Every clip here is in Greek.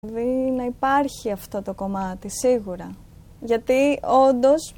Δηλαδή να υπάρχει αυτό το κομμάτι, σίγουρα. Γιατί όντως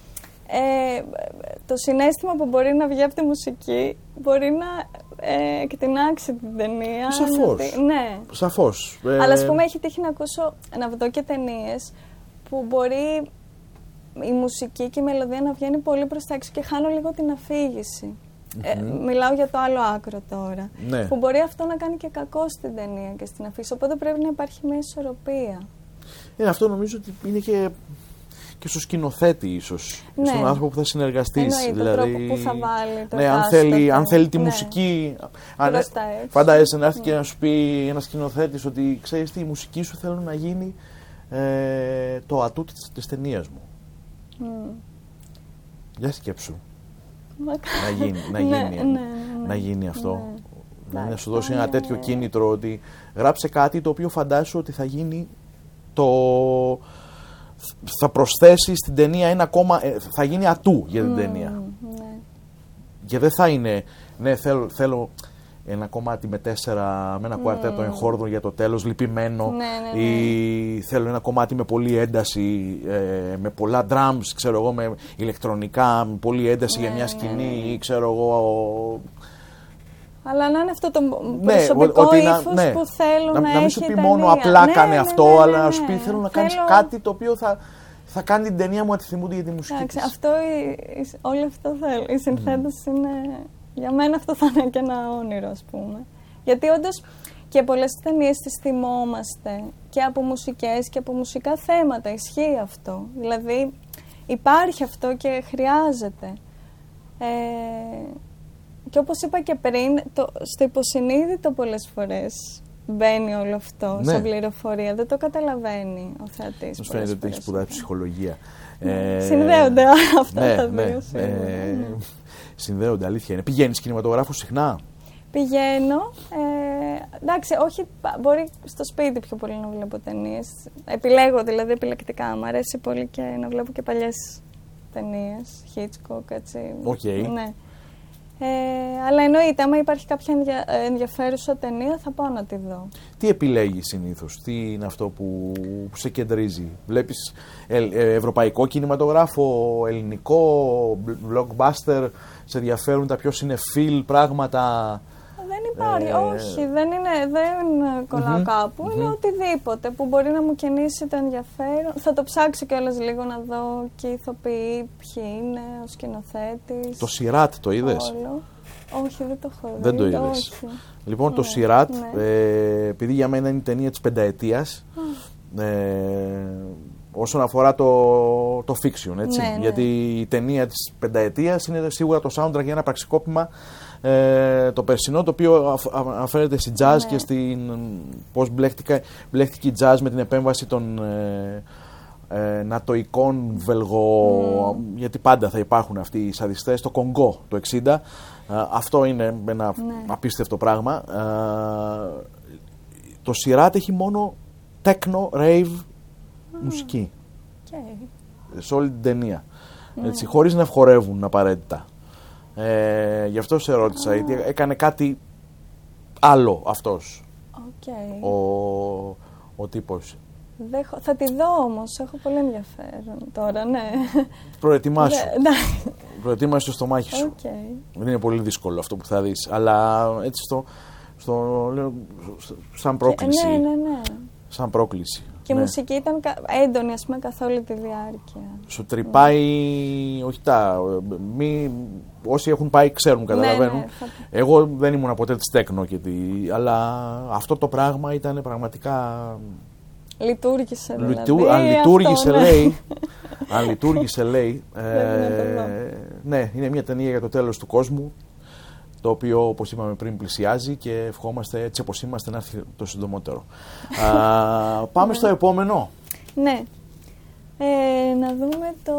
το συναίσθημα που μπορεί να βγει από τη μουσική μπορεί να εκτινάξει την ταινία. Σαφώς. Ναι. Σαφώς. Αλλά ας πούμε έχει τύχει να δω και ταινίες που μπορεί η μουσική και η μελωδία να βγαίνει πολύ προς τα έξω και χάνω λίγο την αφήγηση. Μιλάω για το άλλο άκρο τώρα. Ναι. Που μπορεί αυτό να κάνει και κακό στην ταινία και στην αφήγηση. Οπότε πρέπει να υπάρχει μια ισορροπία. Αυτό νομίζω ότι είναι και στο σκηνοθέτη ίσως. Ναι. Στον άνθρωπο που θα συνεργαστείς. Εννοείται, δηλαδή, τον τρόπο που θα βάλει το ναι, αν θέλει τη μουσική. Φαντάζεσαι να έρθει και να σου πει ένας σκηνοθέτης ότι ξέρεις τι, η μουσική σου θέλω να γίνει το ατού της ταινίας μου. Για σκέψου. Να γίνει αυτό. Να σου δώσει ένα τέτοιο κίνητρο ότι γράψε κάτι το οποίο φαντάσου ότι θα γίνει θα προσθέσει στην ταινία ένα ακόμα, θα γίνει ατού για την ταινία. Και δεν θα είναι, ναι, θέλω ένα κομμάτι με ένα κουαρτέτο εγχόρδων για το τέλος, λυπημένο, ή θέλω ένα κομμάτι με πολλή ένταση, με πολλά drums, ξέρω εγώ, με ηλεκτρονικά, με πολλή ένταση για μια σκηνή, ή ξέρω εγώ. Αλλά να είναι αυτό το προσωπικό ύφος που θέλω να έχει. Να μην σου πει μόνο απλά κάνε αυτό, αλλά να σου πει θέλω να κάνεις κάτι το οποίο θα κάνει την ταινία μου να τη θυμούνται για τη μουσική της. Όλο αυτό θέλω. Η συνθέτωση είναι... Για μένα αυτό θα είναι και ένα όνειρο, ας πούμε. Γιατί όντως και πολλές ταινίες τις θυμόμαστε και από μουσικές και από μουσικά θέματα. Ισχύει αυτό. Δηλαδή υπάρχει αυτό και χρειάζεται. Και όπως είπα και πριν, στο υποσυνείδητο πολλές φορές μπαίνει όλο αυτό σαν πληροφορία. Δεν το καταλαβαίνει ο θεατής. Μου φαίνεται ότι έχει σπουδάσει ψυχολογία. Συνδέονται αυτά τα δύο. Συνδέονται, αλήθεια είναι. Πηγαίνεις κινηματογράφο συχνά? Πηγαίνω. Εντάξει, όχι, μπορεί στο σπίτι πιο πολύ να βλέπω ταινίες. Επιλέγω δηλαδή επιλεκτικά. Μου αρέσει πολύ και να βλέπω και παλιές ταινίες. Hitchcock, έτσι. Ναι. Αλλά εννοείται, άμα υπάρχει κάποια ενδιαφέρουσα ταινία, θα πάω να τη δω. Τι επιλέγεις συνήθως, τι είναι αυτό που σε κεντρίζει? Βλέπεις ευρωπαϊκό κινηματογράφο, ελληνικό, blockbuster, σε ενδιαφέρουν τα πιο συνεφίλ πράγματα? Δεν υπάρχει, όχι, δεν κολλάω κάπου, είναι οτιδήποτε που μπορεί να μου κινήσει το ενδιαφέρον. Θα το ψάξω κιόλας λίγο να δω και οι ηθοποιοί, ποιοι είναι, ο σκηνοθέτης. Το Σιράτ το είδες? Όχι, δεν το έχω δει. Δεν το είδες? Λοιπόν, το Σιράτ, επειδή για μένα είναι η ταινία της πενταετίας, όσον αφορά το fiction, έτσι. Γιατί η ταινία της πενταετίας είναι σίγουρα το soundtrack για ένα πραξικόπημα το περσινό, το οποίο αναφέρεται στη jazz και στην πώς μπλέχτηκε η jazz με την επέμβαση των νατοικών Βελγο, γιατί πάντα θα υπάρχουν αυτοί οι σαδιστές, στο Κονγκό το 60. Αυτό είναι ένα απίστευτο πράγμα. Το Σιράτ έχει μόνο techno, rave, μουσική. Σε όλη την ταινία. Έτσι, χωρίς να χορεύουν απαραίτητα. Γι' αυτό σε ρώτησα, γιατί έκανε κάτι άλλο αυτός ο τύπος. Θα τη δω όμως, έχω πολύ ενδιαφέρον τώρα, ναι. Προετοιμάσου. Προετοίμασε το στομάχι σου. Δεν είναι πολύ δύσκολο αυτό που θα δεις, αλλά έτσι σαν πρόκληση. Ναι. Σαν πρόκληση. Και η μουσική ήταν έντονη, ας πούμε, καθ' όλη τη διάρκεια. Σου τρυπάει, όχι όσοι έχουν πάει ξέρουν, καταλαβαίνουν. Εγώ δεν ήμουν ποτέ της τέκνο, αλλά αυτό το πράγμα ήταν πραγματικά... Λειτουργήσε δηλαδή. Αν λειτουργήσε, λέει. Ναι, είναι μια ταινία για το τέλος του κόσμου, το οποίο, όπως είπαμε πριν, πλησιάζει και ευχόμαστε, έτσι όπως είμαστε, να έρθει το συντομότερο. Πάμε στο επόμενο. Ναι. Να δούμε το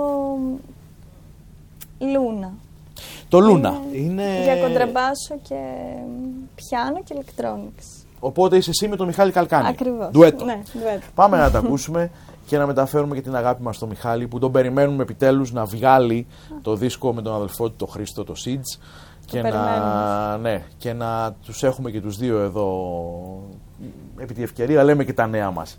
Λούνα. Το Λούνα είναι... Για κοντραμπάσο και πιάνο και electronics. Οπότε είσαι εσύ με τον Μιχάλη Καλκάνη. Ακριβώς. Ντουέτο. Ναι, ντουέτο. Πάμε να τα ακούσουμε και να μεταφέρουμε και την αγάπη μας στον Μιχάλη, που τον περιμένουμε επιτέλους να βγάλει το δίσκο με τον αδελφό του, τον Χρήστο, το Σίτζ. Και να τους έχουμε και τους δύο εδώ επί τη ευκαιρία, λέμε και τα νέα μας.